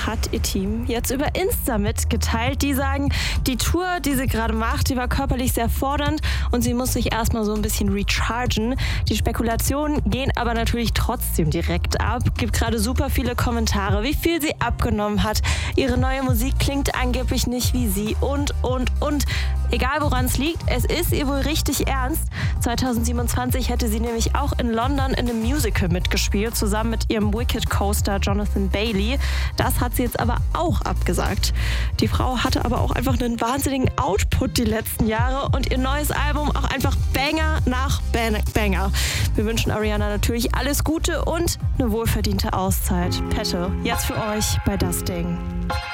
hat ihr Team jetzt über Insta mitgeteilt. Die sagen, die Tour, die sie gerade macht, die war körperlich sehr fordernd und sie muss sich erstmal so ein bisschen rechargen. Die Spekulationen gehen aber natürlich trotzdem direkt ab. Gibt gerade super viele Kommentare, wie viel sie abgenommen hat. Ihre neue Musik klingt angeblich nicht wie sie und. Egal woran es liegt, es ist ihr wohl richtig ernst. 2027 hätte sie nämlich auch in London in einem Musical mitgespielt, zusammen mit ihrem Wicked-Coaster Jonathan Bailey. Das hat sie jetzt aber auch abgesagt. Die Frau hatte aber auch einfach einen wahnsinnigen Output die letzten Jahre und ihr neues Album auch einfach Banger nach Banger. Wir wünschen Ariana natürlich alles Gute und eine wohlverdiente Auszeit. Petal, jetzt für euch bei Das Ding.